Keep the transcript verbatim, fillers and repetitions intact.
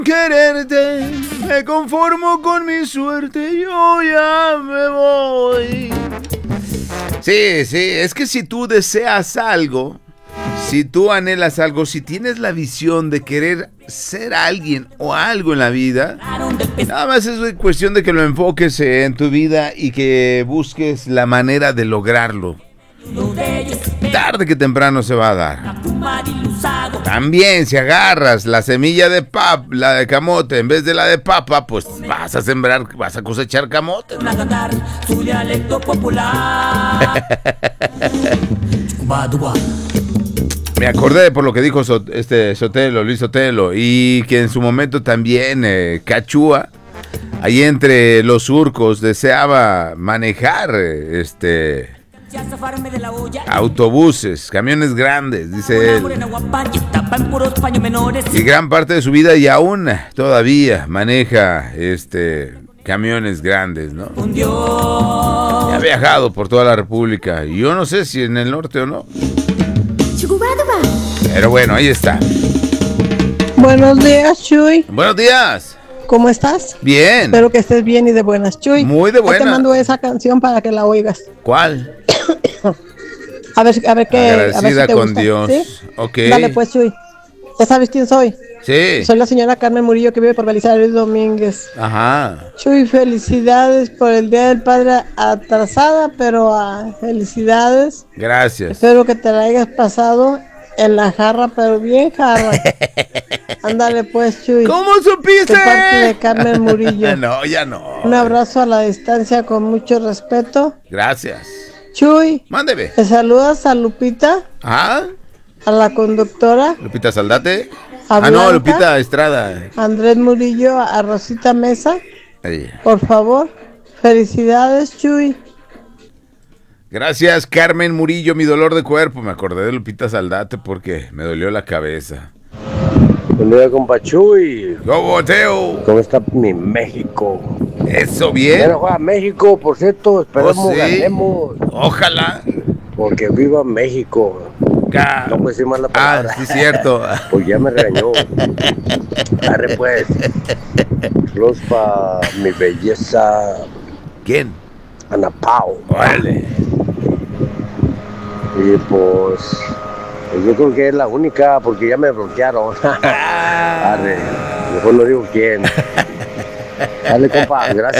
quererte, me conformo con mi suerte, yo ya me voy. Sí, sí, es que si tú deseas algo, si tú anhelas algo, si tienes la visión de querer ser alguien o algo en la vida, nada más es cuestión de que lo enfoques en tu vida y que busques la manera de lograrlo. Tarde que temprano se va a dar. También si agarras la semilla de papa, la de camote, en vez de la de papa, pues vas a sembrar, vas a cosechar camote. Su dialecto popular. Me acordé por lo que dijo so, este Sotelo, Luis Sotelo, y que en su momento también eh, Cachúa, ahí entre los surcos, deseaba manejar este autobuses, camiones grandes, dice él. Y gran parte de su vida y aún todavía maneja este camiones grandes, ¿no? Y ha viajado por toda la República. Y yo no sé si en el norte o no. Pero bueno, ahí está. Buenos días, Chuy. Buenos días. ¿Cómo estás? Bien. Espero que estés bien y de buenas, Chuy. Muy de buenas. Te mando esa canción para que la oigas. ¿Cuál? A ver, a ver qué. Agradecida a ver si te con gusta. Dios. ¿Sí? Ok. Dale pues, Chuy. ¿Ya sabes quién soy? Sí. Soy la señora Carmen Murillo que vive por Belisario Domínguez. Ajá. Chuy, felicidades por el Día del Padre atrasada, pero ah, felicidades. Gracias. Espero que te la hayas pasado en la jarra, pero bien jarra. Ándale pues, Chuy. ¿Cómo supiste? De parte de Carmen Murillo. No, ya no. Un abrazo a la distancia con mucho respeto. Gracias. Chuy. Mándeme. ¿Te saludas a Lupita? Ajá. A la conductora. Lupita Saldate. A ah, Blanca, no, Lupita Estrada. Andrés Murillo, a Rosita Mesa. Ahí. Por favor. Felicidades, Chuy. Gracias, Carmen Murillo, mi dolor de cuerpo. Me acordé de Lupita Saldate porque me dolió la cabeza. Buen día, compa Chuy. ¡Yo boteo! ¿Cómo está mi México? Eso, bien. Bueno, juega México, por cierto, esperemos Oh, sí. ganemos. Ojalá. Porque viva México. Ca- No puedo decir más la Ah, palabra. sí, cierto. Pues ya me regañó. Arre pues. Los pa' mi belleza. ¿Quién? Ana Pao. Órale. Y pues, pues yo creo que es la única, porque ya me bloquearon. Arre. Mejor no digo quién. Dale, compa, gracias.